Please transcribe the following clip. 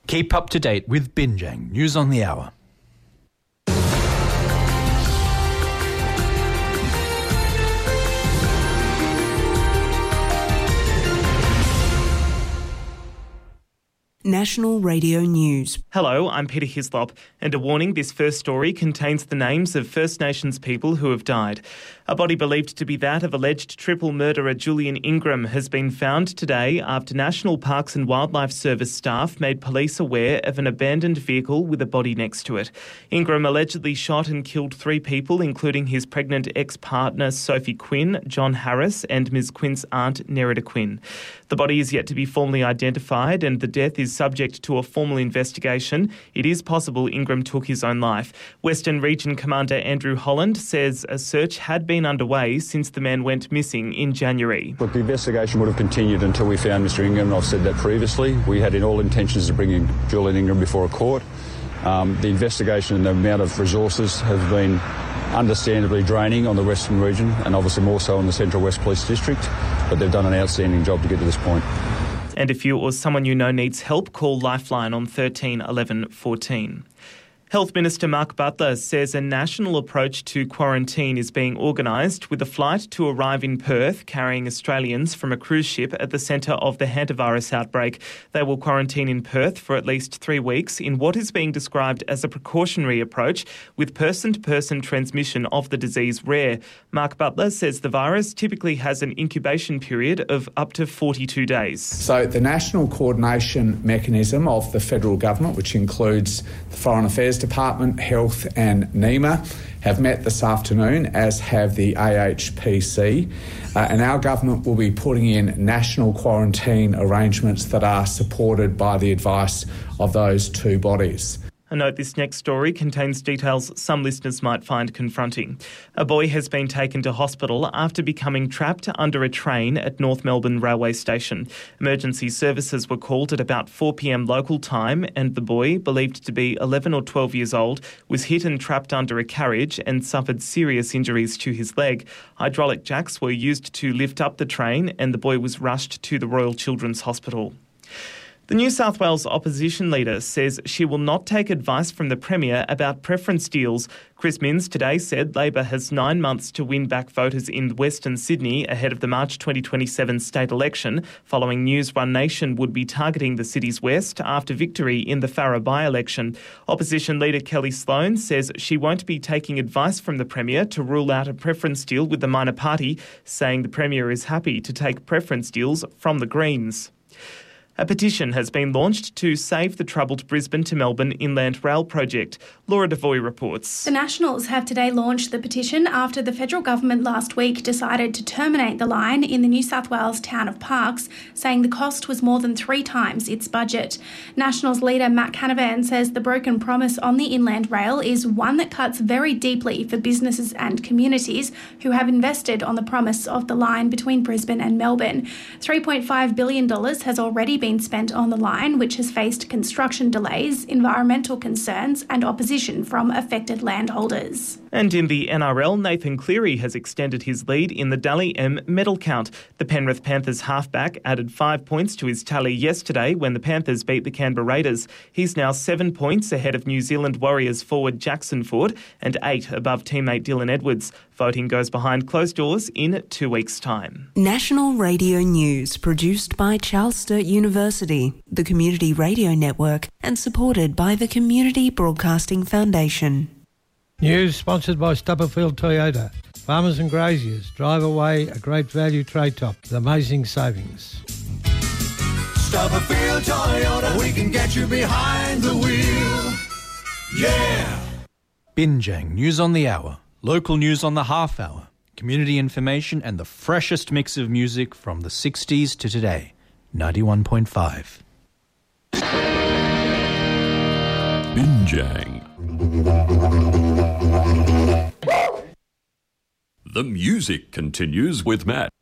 Keep up to date with Binjang News on the Hour. National Radio News. Hello, I'm Peter Hislop, and a warning, this first story contains the names of First Nations people who have died. A body believed to be that of alleged triple murderer Julian Ingram has been found today after National Parks and Wildlife Service staff made police aware of an abandoned vehicle with a body next to it. Ingram allegedly shot and killed 3 people, including his pregnant ex-partner Sophie Quinn, John Harris, and Ms Quinn's aunt Nerida Quinn. The body is yet to be formally identified, and the death is subject to a formal investigation. It is possible Ingram took his own life. Western Region Commander Andrew Holland says a search had been underway since the man went missing in January. But the investigation would have continued until we found Mr Ingram, and I've said that previously. We had in all intentions of bringing Julian Ingram before a court. The investigation and the amount of resources have been understandably draining on the Western Region and obviously more so on the Central West Police District, but they've done an outstanding job to get to this point. And if you or someone you know needs help, call Lifeline on 13 11 14. Health Minister Mark Butler says a national approach to quarantine is being organised with a flight to arrive in Perth carrying Australians from a cruise ship at the centre of the hantavirus outbreak. They will quarantine in Perth for at least 3 weeks in what is being described as a precautionary approach, with person-to-person transmission of the disease rare. Mark Butler says the virus typically has an incubation period of up to 42 days. So the national coordination mechanism of the federal government, which includes the Foreign Affairs Department, Health and NEMA, have met this afternoon, as have the AHPC, and our government will be putting in national quarantine arrangements that are supported by the advice of those 2 bodies. A note, this next story contains details some listeners might find confronting. A boy has been taken to hospital after becoming trapped under a train at North Melbourne Railway Station. Emergency services were called at about 4 p.m. local time, and the boy, believed to be 11 or 12 years old, was hit and trapped under a carriage and suffered serious injuries to his leg. Hydraulic jacks were used to lift up the train, and the boy was rushed to the Royal Children's Hospital. The New South Wales opposition leader says she will not take advice from the Premier about preference deals. Chris Minns today said Labor has 9 months to win back voters in Western Sydney ahead of the March 2027 state election, following news One Nation would be targeting the city's west after victory in the Farrer by-election. Opposition leader Kelly Sloan says she won't be taking advice from the Premier to rule out a preference deal with the minor party, saying the Premier is happy to take preference deals from the Greens. A petition has been launched to save the troubled Brisbane to Melbourne Inland Rail project. Laura Devoy reports. The Nationals have today launched the petition after the federal government last week decided to terminate the line in the New South Wales town of Parkes, saying the cost was more than 3 times its budget. Nationals leader Matt Canavan says the broken promise on the Inland Rail is one that cuts very deeply for businesses and communities who have invested on the promise of the line between Brisbane and Melbourne. $3.5 billion has already been spent on the line, which has faced construction delays, environmental concerns and opposition from affected landholders. And in the NRL, Nathan Cleary has extended his lead in the Dally M medal count. The Penrith Panthers halfback added 5 points to his tally yesterday when the Panthers beat the Canberra Raiders. He's now 7 points ahead of New Zealand Warriors forward Jackson Ford and 8 above teammate Dylan Edwards. Voting goes behind closed doors in 2 weeks' time. National Radio News, produced by Charles Sturt University, the Community Radio Network, and supported by the Community Broadcasting Foundation. News sponsored by Stubberfield Toyota. Farmers and graziers, drive away a great value trade top with amazing savings. Stubberfield Toyota, we can get you behind the wheel. Yeah! Binjang News on the Hour. Local news on the half hour. Community information and the freshest mix of music from the 60s to today. 91.5. Binjang. The music continues with Matt.